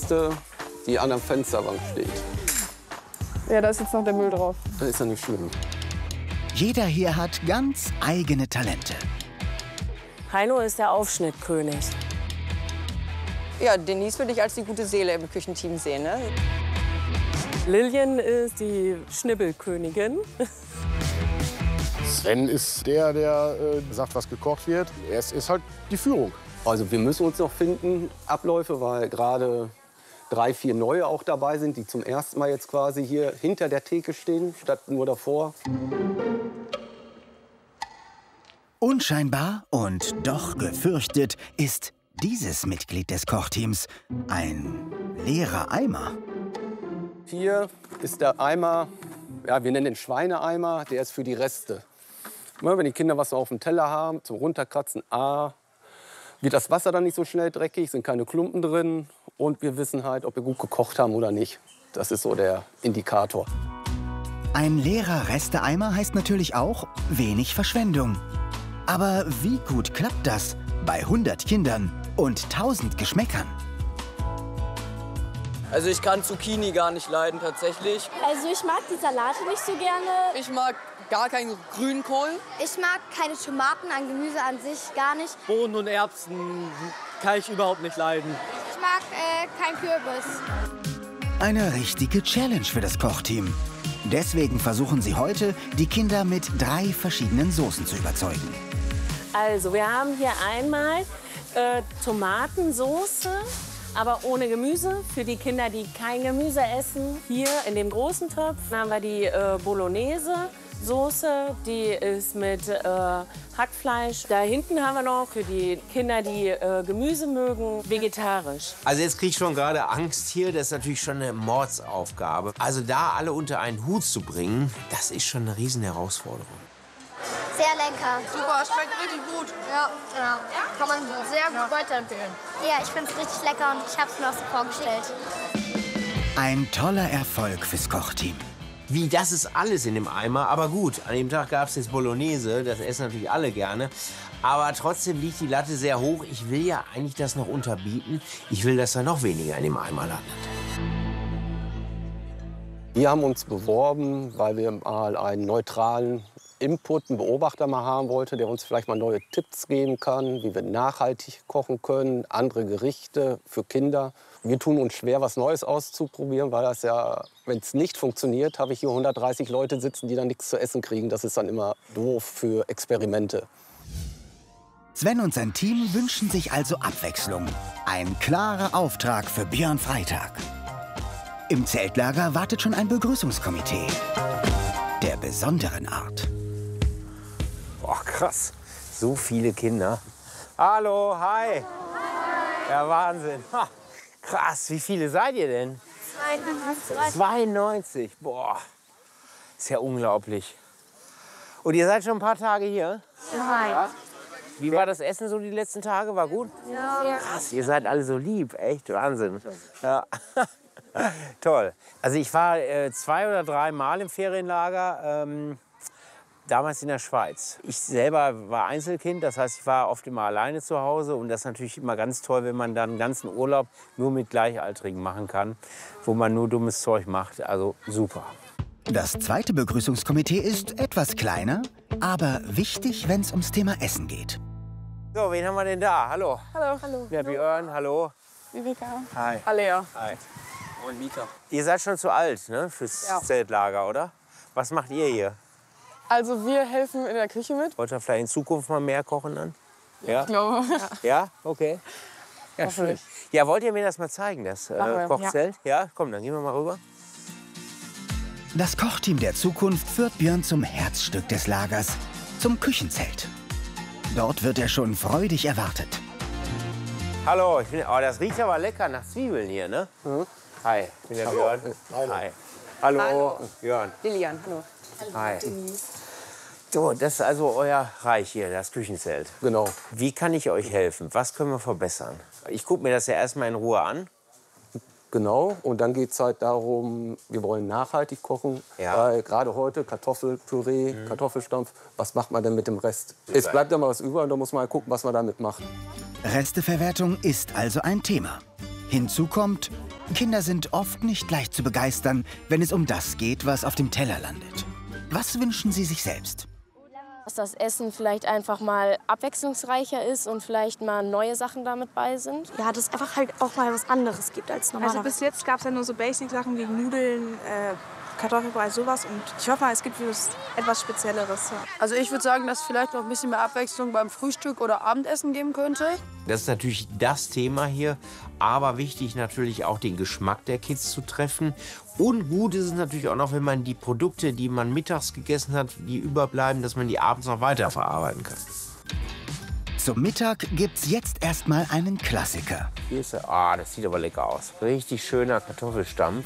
Kiste, die an der Fensterbank steht. Ja, da ist jetzt noch der Müll drauf. Das ist ja nicht schlimm. Jeder hier hat ganz eigene Talente. Heino ist der Aufschnittkönig. Ja, Denise würde ich als die gute Seele im Küchenteam sehen, ne? Lilian ist die Schnibbelkönigin. Sven ist der sagt, was gekocht wird. Er ist halt die Führung. Also wir müssen uns noch finden, Abläufe, weil gerade 3, 4 neue auch dabei sind, die zum ersten Mal jetzt quasi hier hinter der Theke stehen, statt nur davor. Unscheinbar und doch gefürchtet ist dieses Mitglied des Kochteams ein leerer Eimer. Hier ist der Eimer, ja, wir nennen den Schweineeimer, der ist für die Reste. Wenn die Kinder was auf dem Teller haben, zum Runterkratzen, wird das Wasser dann nicht so schnell dreckig, sind keine Klumpen drin und wir wissen halt, ob wir gut gekocht haben oder nicht. Das ist so der Indikator. Ein leerer Resteeimer heißt natürlich auch wenig Verschwendung. Aber wie gut klappt das bei 100 Kindern und 1000 Geschmäckern? Also ich kann Zucchini gar nicht leiden tatsächlich. Also ich mag die Salate nicht so gerne. Ich mag gar keinen Grünkohl. Ich mag keine Tomaten an Gemüse an sich gar nicht. Bohnen und Erbsen kann ich überhaupt nicht leiden. Ich mag kein Kürbis. Eine richtige Challenge für das Kochteam. Deswegen versuchen sie heute, die Kinder mit 3 verschiedenen Soßen zu überzeugen. Also, wir haben hier einmal Tomatensoße, aber ohne Gemüse. Für die Kinder, die kein Gemüse essen. Hier in dem großen Topf haben wir die Bolognese-Soße. Die ist mit Hackfleisch. Da hinten haben wir noch für die Kinder, die Gemüse mögen, vegetarisch. Also jetzt kriege ich schon gerade Angst hier. Das ist natürlich schon eine Mordsaufgabe. Also da alle unter einen Hut zu bringen, das ist schon eine riesen Herausforderung. Sehr lecker. Super, schmeckt richtig gut. Ja, kann man sehr gut weiterempfehlen. Ja, ich finde es richtig lecker und ich habe es mir auch so vorgestellt. Ein toller Erfolg fürs Kochteam. Wie, das ist alles in dem Eimer. Aber gut, an dem Tag gab es jetzt Bolognese. Das essen natürlich alle gerne. Aber trotzdem liegt die Latte sehr hoch. Ich will ja eigentlich das noch unterbieten. Ich will, dass da noch weniger in dem Eimer landet. Wir haben uns beworben, weil wir mal einen neutralen Input, einen Beobachter mal haben wollte, der uns vielleicht mal neue Tipps geben kann, wie wir nachhaltig kochen können, andere Gerichte für Kinder. Wir tun uns schwer, was Neues auszuprobieren, weil das ja, wenn es nicht funktioniert, habe ich hier 130 Leute sitzen, die dann nichts zu essen kriegen. Das ist dann immer doof für Experimente. Sven und sein Team wünschen sich also Abwechslung. Ein klarer Auftrag für Björn Freitag. Im Zeltlager wartet schon ein Begrüßungskomitee der besonderen Art. Boah, krass. So viele Kinder. Hallo, hi. Ja, Wahnsinn. Ha, krass, wie viele seid ihr denn? 92. Boah, ist ja unglaublich. Und ihr seid schon ein paar Tage hier? Ja. Wie war das Essen so die letzten Tage? War gut? Ja. Krass, ihr seid alle so lieb. Echt Wahnsinn. Ja. Toll. Also ich war 2 oder 3 Mal im Ferienlager, damals in der Schweiz. Ich selber war Einzelkind, das heißt, ich war oft immer alleine zu Hause. Und das ist natürlich immer ganz toll, wenn man dann einen ganzen Urlaub nur mit Gleichaltrigen machen kann, wo man nur dummes Zeug macht. Also super. Das zweite Begrüßungskomitee ist etwas kleiner, aber wichtig, wenn es ums Thema Essen geht. So, wen haben wir denn da? Hallo. Hallo. Hallo. Ja, Björn, hallo. Viveka. Hi. Alea. Hi. Und Mika. Ihr seid schon zu alt, ne, fürs Zeltlager, oder? Was macht ihr hier? Also wir helfen in der Küche mit. Wollt ihr vielleicht in Zukunft mal mehr kochen dann? Ja? Ich glaube. Ja? Okay. Ja, schön. Ja, wollt ihr mir das mal zeigen, das Kochzelt? Ja, komm, dann gehen wir mal rüber. Das Kochteam der Zukunft führt Björn zum Herzstück des Lagers, zum Küchenzelt. Dort wird er schon freudig erwartet. Hallo, das riecht aber lecker nach Zwiebeln hier, ne? Mhm. Hi, ich bin der Björn. Hi. Hallo, Björn. Lilian, hallo. Hi. So, das ist also euer Reich hier, das Küchenzelt. Genau. Wie kann ich euch helfen? Was können wir verbessern? Ich gucke mir das ja erstmal in Ruhe an. Genau, und dann geht es halt darum, wir wollen nachhaltig kochen. Ja. Weil gerade heute Kartoffelpüree, Kartoffelstampf, was macht man denn mit dem Rest? Es bleibt ja mal was über und da muss man halt gucken, was man damit macht. Resteverwertung ist also ein Thema. Hinzu kommt, Kinder sind oft nicht leicht zu begeistern, wenn es um das geht, was auf dem Teller landet. Was wünschen Sie sich selbst? Dass das Essen vielleicht einfach mal abwechslungsreicher ist und vielleicht mal neue Sachen damit bei sind. Ja, dass es einfach halt auch mal was anderes gibt als normalerweise. Also bis jetzt gab es ja nur so Basic-Sachen wie Nudeln, Kartoffelbrei, sowas. Und ich hoffe mal, es gibt etwas Spezielleres. Also ich würde sagen, dass es vielleicht noch ein bisschen mehr Abwechslung beim Frühstück oder Abendessen geben könnte. Das ist natürlich das Thema hier, aber wichtig natürlich auch den Geschmack der Kids zu treffen. Und gut ist es natürlich auch noch, wenn man die Produkte, die man mittags gegessen hat, die überbleiben, dass man die abends noch weiterverarbeiten kann. Zum Mittag gibt's jetzt erstmal einen Klassiker. Hier ist er. Ah, das sieht aber lecker aus. Richtig schöner Kartoffelstampf.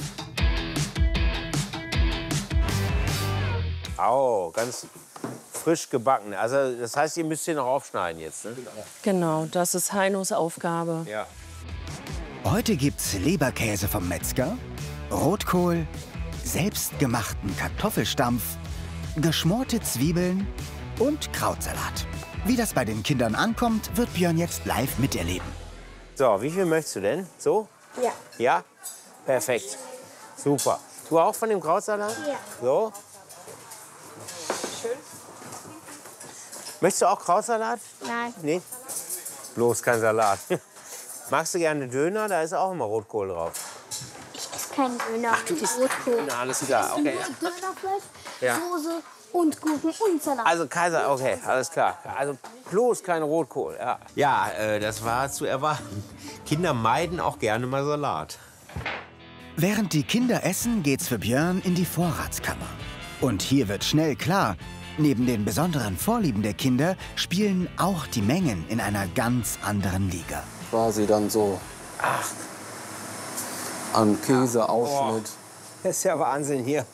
Au, ganz frisch gebacken. Also das heißt, ihr müsst hier noch aufschneiden jetzt, ne? Genau, das ist Heinos Aufgabe. Ja. Heute gibt's Leberkäse vom Metzger, Rotkohl, selbstgemachten Kartoffelstampf, geschmorte Zwiebeln und Krautsalat. Wie das bei den Kindern ankommt, wird Björn jetzt live miterleben. So, wie viel möchtest du denn? So? Ja. Ja? Perfekt. Super. Du auch von dem Krautsalat? Ja. So? Schön. Möchtest du auch Krautsalat? Nein. Nee? Bloß kein Salat. Magst du gerne Döner? Da ist auch immer Rotkohl drauf. Ich esse keinen Döner. Ach, du isst Rotkohl. Na, alles klar. Okay. Dönerfleisch, Ja. Soße und Gurken und Salat. Also Kaiser, okay, alles klar. Also bloß kein Rotkohl. Ja, ja das war zu erwarten. Kinder meiden auch gerne mal Salat. Während die Kinder essen, geht's für Björn in die Vorratskammer. Und hier wird schnell klar, neben den besonderen Vorlieben der Kinder spielen auch die Mengen in einer ganz anderen Liga. Quasi dann so an Käseausschnitt. Das ist ja Wahnsinn hier.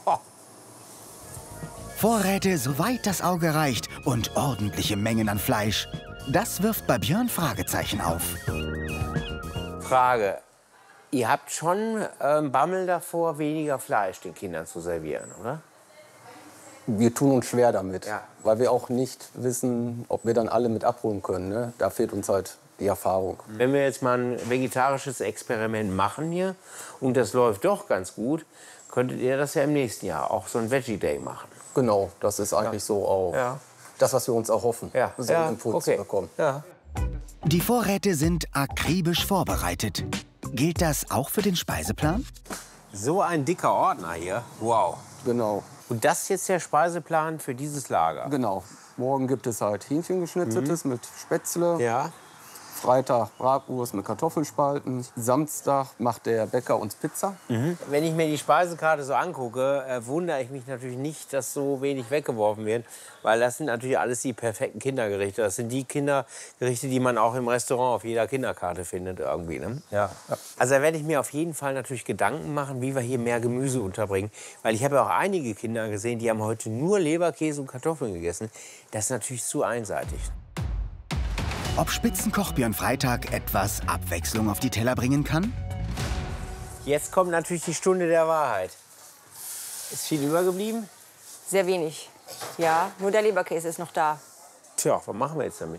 Vorräte, soweit das Auge reicht und ordentliche Mengen an Fleisch. Das wirft bei Björn Fragezeichen auf. Frage. Ihr habt schon Bammel davor, weniger Fleisch den Kindern zu servieren, oder? Wir tun uns schwer damit, Ja. weil wir auch nicht wissen, ob wir dann alle mit abholen können. Ne? Da fehlt uns halt die Erfahrung. Wenn wir jetzt mal ein vegetarisches Experiment machen hier und das läuft doch ganz gut, könntet ihr das ja im nächsten Jahr auch so ein Veggie Day machen. Genau, das ist eigentlich so auch das, was wir uns erhoffen, so einen Input zu bekommen. Ja. Die Vorräte sind akribisch vorbereitet. Gilt das auch für den Speiseplan? So ein dicker Ordner hier, wow. Genau. Und das ist jetzt der Speiseplan für dieses Lager? Genau. Morgen gibt es halt Hähnchengeschnitzeltes mit Spätzle. Ja. Freitag Bratwurst mit Kartoffelspalten. Samstag macht der Bäcker uns Pizza. Wenn ich mir die Speisekarte so angucke, wundere ich mich natürlich nicht, dass so wenig weggeworfen wird. Weil das sind natürlich alles die perfekten Kindergerichte. Das sind die Kindergerichte, die man auch im Restaurant auf jeder Kinderkarte findet irgendwie. Ne? Ja. Also da werde ich mir auf jeden Fall natürlich Gedanken machen, wie wir hier mehr Gemüse unterbringen. Weil ich habe ja auch einige Kinder gesehen, die haben heute nur Leberkäse und Kartoffeln gegessen. Das ist natürlich zu einseitig. Ob Spitzenkoch Björn Freitag etwas Abwechslung auf die Teller bringen kann? Jetzt kommt natürlich die Stunde der Wahrheit. Ist viel übergeblieben? Sehr wenig. Ja, nur der Leberkäse ist noch da. Tja, was machen wir jetzt damit?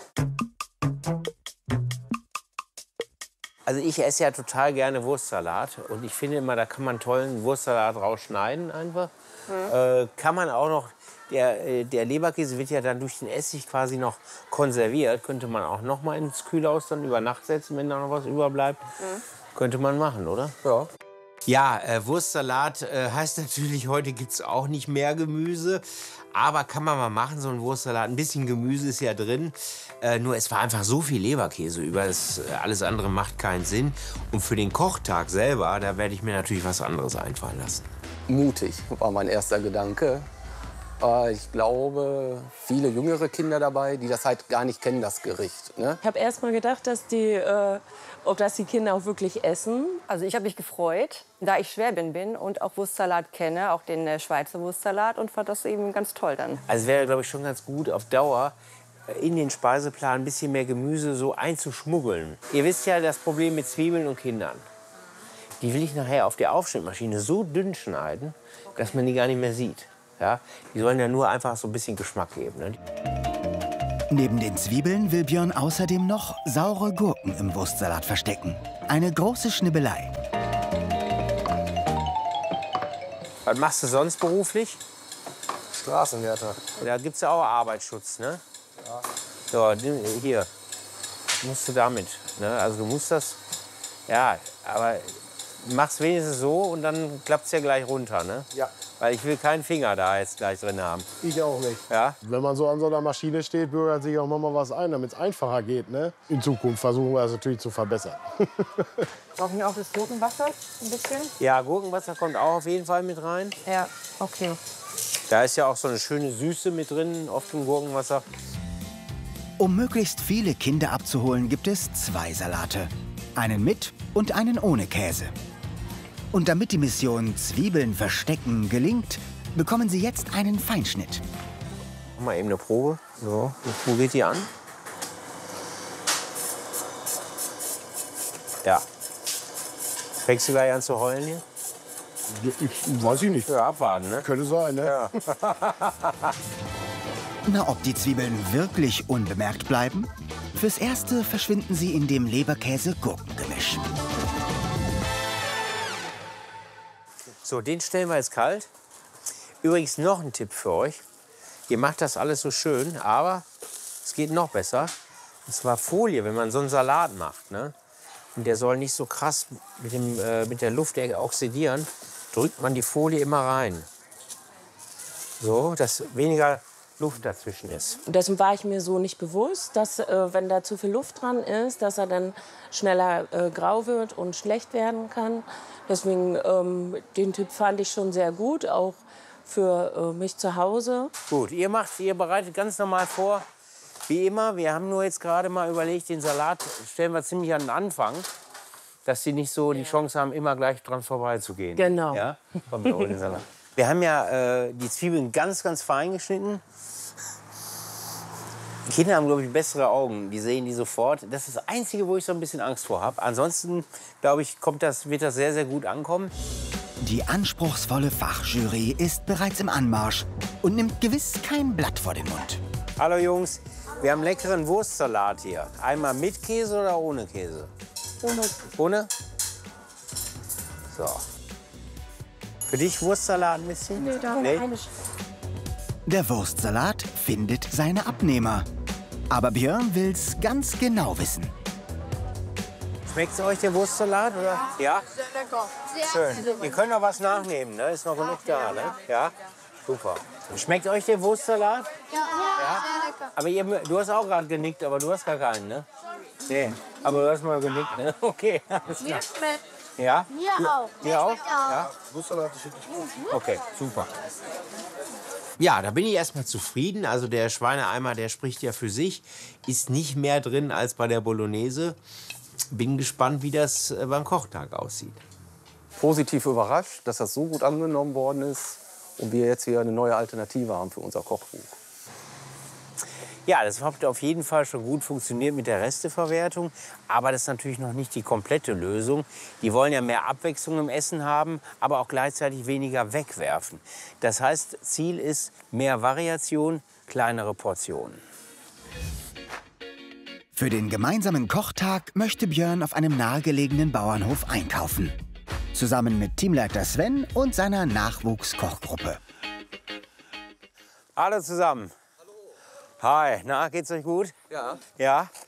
Also ich esse ja total gerne Wurstsalat. Und ich finde immer, da kann man tollen Wurstsalat rausschneiden einfach. Kann man auch noch, der Leberkäse wird ja dann durch den Essig quasi noch konserviert. Könnte man auch noch mal ins Kühlhaus dann über Nacht setzen, wenn da noch was überbleibt. Könnte man machen, oder? Ja. Ja, Wurstsalat heißt natürlich, heute gibt es auch nicht mehr Gemüse. Aber kann man mal machen, so einen Wurstsalat. Ein bisschen Gemüse ist ja drin. Nur es war einfach so viel Leberkäse über. Alles andere macht keinen Sinn. Und für den Kochtag selber, da werde ich mir natürlich was anderes einfallen lassen. Mutig war mein erster Gedanke. Ich glaube, viele jüngere Kinder dabei, die das halt gar nicht kennen, das Gericht. Ne? Ich habe erst mal gedacht, dass die Kinder auch wirklich essen. Also ich habe mich gefreut, da ich Schwäbin bin und auch Wurstsalat kenne, auch den Schweizer Wurstsalat, und fand das eben ganz toll dann. Also es wäre, glaube ich, schon ganz gut, auf Dauer in den Speiseplan ein bisschen mehr Gemüse so einzuschmuggeln. Ihr wisst ja das Problem mit Zwiebeln und Kindern. Die will ich nachher auf der Aufschnittmaschine so dünn schneiden, dass man die gar nicht mehr sieht. Ja? Die sollen ja nur einfach so ein bisschen Geschmack geben. Ne? Neben den Zwiebeln will Björn außerdem noch saure Gurken im Wurstsalat verstecken. eine große Schnibbelei. Was machst du sonst beruflich? Straßenwärter. Da gibt es ja auch Arbeitsschutz, ne? Ja. So, hier. Musst du damit. Ne? Also du musst das. Ja, aber mach's wenigstens so und dann klappt's ja gleich runter, ne? Ja. Weil ich will keinen Finger da jetzt gleich drin haben. Ich auch nicht. Ja? Wenn man so an so einer Maschine steht, bürgert sich auch mal was ein, damit es einfacher geht. Ne? In Zukunft versuchen wir es natürlich zu verbessern. Brauchen wir auch das Gurkenwasser ein bisschen? Ja, Gurkenwasser kommt auch auf jeden Fall mit rein. Ja, okay. Da ist ja auch so eine schöne Süße mit drin, oft im Gurkenwasser. Um möglichst viele Kinder abzuholen, gibt es 2 Salate. Einen mit und einen ohne Käse. Und damit die Mission Zwiebeln verstecken gelingt, bekommen Sie jetzt einen Feinschnitt. Mach mal eben eine Probe. So, wo geht die an? Ja. Fängst du gleich an zu heulen hier? Weiß ich nicht. Ja, abwarten, ne? Könnte sein, ne? Ja. Na, ob die Zwiebeln wirklich unbemerkt bleiben? Fürs Erste verschwinden sie in dem Leberkäse-Gurkengemisch. So, den stellen wir jetzt kalt. Übrigens noch ein Tipp für euch. Ihr macht das alles so schön, aber es geht noch besser. Und zwar Folie, wenn man so einen Salat macht, ne? Und der soll nicht so krass mit der Luft oxidieren, drückt man die Folie immer rein. So, dass weniger Luft dazwischen ist. Dessen war ich mir so nicht bewusst, dass wenn da zu viel Luft dran ist, dass er dann schneller grau wird und schlecht werden kann. Deswegen den Tipp fand ich schon sehr gut, auch für mich zu Hause. Gut, ihr bereitet ganz normal vor, wie immer. Wir haben nur jetzt gerade mal überlegt, den Salat stellen wir ziemlich an den Anfang, dass sie nicht so die Chance haben, immer gleich dran vorbeizugehen. Genau. Ja? Komm, wir holen den Salat. Wir haben ja die Zwiebeln ganz, ganz fein geschnitten. Die Kinder haben, glaube ich, bessere Augen. Die sehen die sofort. Das ist das Einzige, wo ich so ein bisschen Angst vor habe. Ansonsten, glaube ich, wird das sehr, sehr gut ankommen. Die anspruchsvolle Fachjury ist bereits im Anmarsch und nimmt gewiss kein Blatt vor den Mund. Hallo Jungs, wir haben leckeren Wurstsalat hier. Einmal mit Käse oder ohne Käse? Ohne. Ohne? So. Für dich Wurstsalat ein bisschen? Nee, da keine. Der Wurstsalat findet seine Abnehmer. Aber Björn will's ganz genau wissen. Schmeckt euch der Wurstsalat? Oder? Ja? Sehr lecker. Schön. Ihr könnt noch was nachnehmen, ne? Ist noch genug da, ne? Ja? Super. Schmeckt euch der Wurstsalat? Ja, sehr lecker. Aber du hast auch gerade genickt, aber du hast gar keinen, ne? Nee. Aber du hast mal genickt, ne? Okay, alles klar. Mir schmeckt. Ja? Mir auch. Dir auch? Ja. Wurstsalat ist wirklich gut. Okay, super. Ja, da bin ich erstmal zufrieden. Also der Schweineeimer, der spricht ja für sich. Ist nicht mehr drin als bei der Bolognese. Bin gespannt, wie das beim Kochtag aussieht. Positiv überrascht, dass das so gut angenommen worden ist und wir jetzt hier eine neue Alternative haben für unser Kochbuch. Ja, das hat auf jeden Fall schon gut funktioniert mit der Resteverwertung. Aber das ist natürlich noch nicht die komplette Lösung. Die wollen ja mehr Abwechslung im Essen haben, aber auch gleichzeitig weniger wegwerfen. Das heißt, Ziel ist mehr Variation, kleinere Portionen. Für den gemeinsamen Kochtag möchte Björn auf einem nahegelegenen Bauernhof einkaufen. Zusammen mit Teamleiter Sven und seiner Nachwuchskochgruppe. Hallo zusammen. Hallo. Hi, na, geht's euch gut? Ja. Ja?